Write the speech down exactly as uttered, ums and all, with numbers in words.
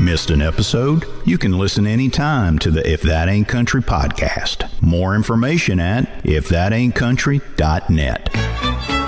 Missed an episode? You can listen anytime to the If That Ain't Country podcast. More information at if that ain't country dot net.